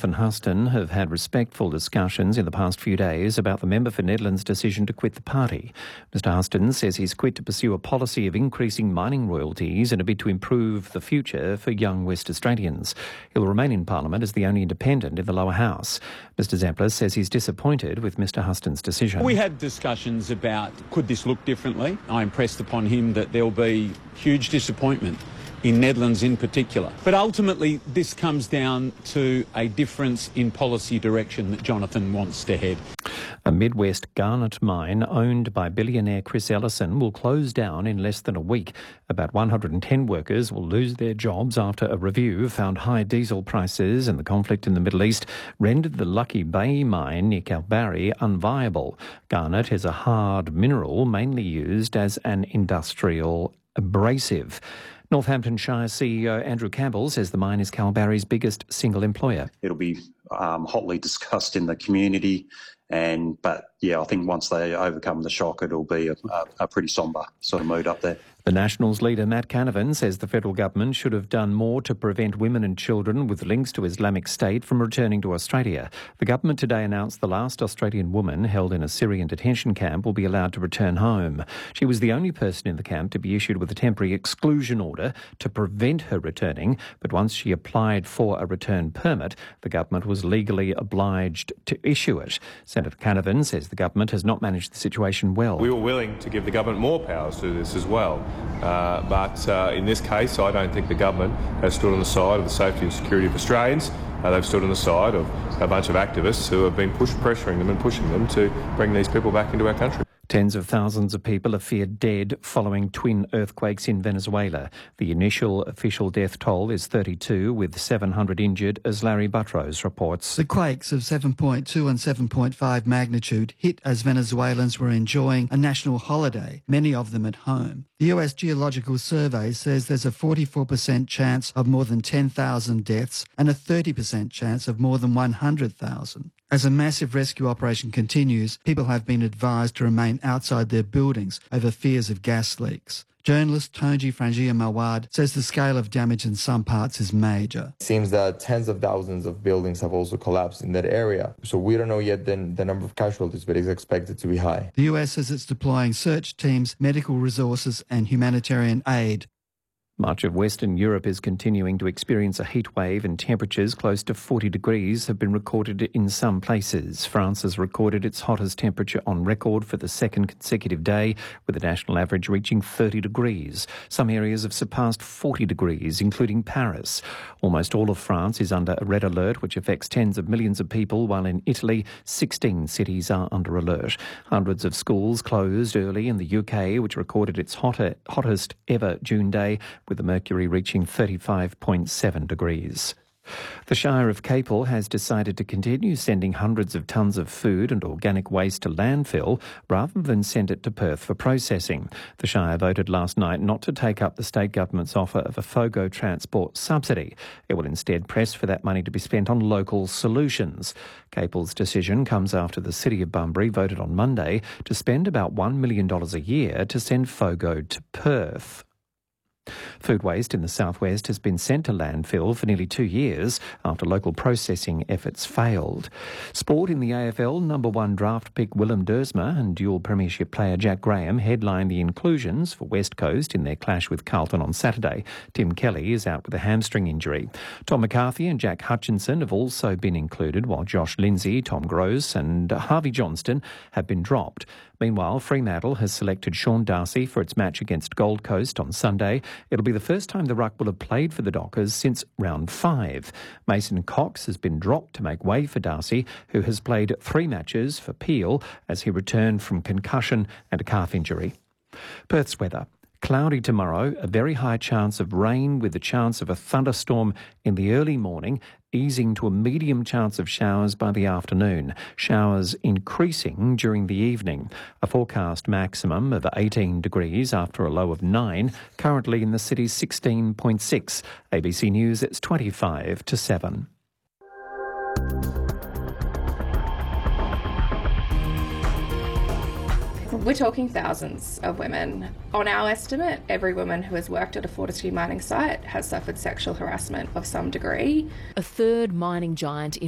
van Hasten have had respectful discussions in the past few days about the member for Nedlands' decision to quit the party. Mr Hasten says he's quit to pursue a policy of increasing mining royalties in a bid to improve the future for young West Australians. He'll remain in Parliament as the only independent in the lower house. Mr Zampler says he's disappointed with Mr Hasten's decision. We had discussions about could this look differently. I impressed upon him that there'll be huge disappointment in Nedlands in particular. But ultimately, this comes down to a difference in policy direction that Jonathan wants to head. A Midwest garnet mine owned by billionaire Chris Ellison will close down in less than a week. About 110 workers will lose their jobs after a review found high diesel prices and the conflict in the Middle East rendered the Lucky Bay mine near Kalbarri unviable. Garnet is a hard mineral mainly used as an industrial abrasive. Northampton Shire CEO Andrew Campbell says the mine is Kalbarri's biggest single employer. It'll be hotly discussed in the community, but I think once they overcome the shock, it'll be a pretty sombre sort of mood up there. The Nationals leader Matt Canavan says the federal government should have done more to prevent women and children with links to Islamic State from returning to Australia. The government today announced the last Australian woman held in a Syrian detention camp will be allowed to return home. She was the only person in the camp to be issued with a temporary exclusion order to prevent her returning, but once she applied for a return permit, the government was legally obliged to issue it. Senator Canavan says the government has not managed the situation well. We were willing to give the government more powers to do this as well. But in this case, I don't think the government has stood on the side of the safety and security of Australians. They've stood on the side of a bunch of activists who have been pressuring them and pushing them to bring these people back into our country. Tens of thousands of people are feared dead following twin earthquakes in Venezuela. The initial official death toll is 32, with 700 injured, as Larry Buttrose reports. The quakes of 7.2 and 7.5 magnitude hit as Venezuelans were enjoying a national holiday, many of them at home. The US Geological Survey says there's a 44% chance of more than 10,000 deaths and a 30% chance of more than 100,000. As a massive rescue operation continues, people have been advised to remain outside their buildings over fears of gas leaks. Journalist Tonji Frangia-Mawad says the scale of damage in some parts is major. It seems that tens of thousands of buildings have also collapsed in that area. So we don't know yet the number of casualties, but it's expected to be high. The US says it's deploying search teams, medical resources and humanitarian aid. Much of Western Europe is continuing to experience a heat wave and temperatures close to 40 degrees have been recorded in some places. France has recorded its hottest temperature on record for the second consecutive day, with the national average reaching 30 degrees. Some areas have surpassed 40 degrees, including Paris. Almost all of France is under a red alert, which affects tens of millions of people, while in Italy, 16 cities are under alert. Hundreds of schools closed early in the UK, which recorded its hottest ever June day, with the mercury reaching 35.7 degrees. The Shire of Capel has decided to continue sending hundreds of tonnes of food and organic waste to landfill rather than send it to Perth for processing. The Shire voted last night not to take up the state government's offer of a FOGO transport subsidy. It will instead press for that money to be spent on local solutions. Capel's decision comes after the City of Bunbury voted on Monday to spend about $1 million a year to send FOGO to Perth. Food waste in the southwest has been sent to landfill for nearly 2 years after local processing efforts failed. Sport in the AFL, number one draft pick Willem Dersma and dual premiership player Jack Graham headline the inclusions for West Coast in their clash with Carlton on Saturday. Tim Kelly is out with a hamstring injury. Tom McCarthy and Jack Hutchinson have also been included, while Josh Lindsay, Tom Gross and Harvey Johnston have been dropped. Meanwhile, Fremantle has selected Sean Darcy for its match against Gold Coast on Sunday. It'll be the first time the Ruck will have played for the Dockers since round 5. Mason Cox has been dropped to make way for Darcy, who has played 3 matches for Peel as he returned from concussion and a calf injury. Perth's weather. Cloudy tomorrow, a very high chance of rain with the chance of a thunderstorm in the early morning, easing to a medium chance of showers by the afternoon. Showers increasing during the evening. A forecast maximum of 18 degrees after a low of 9, currently in the city's 16.6. ABC News, it's 25 to 7. We're talking thousands of women. On our estimate, every woman who has worked at a Fortescue mining site has suffered sexual harassment of some degree. A third mining giant in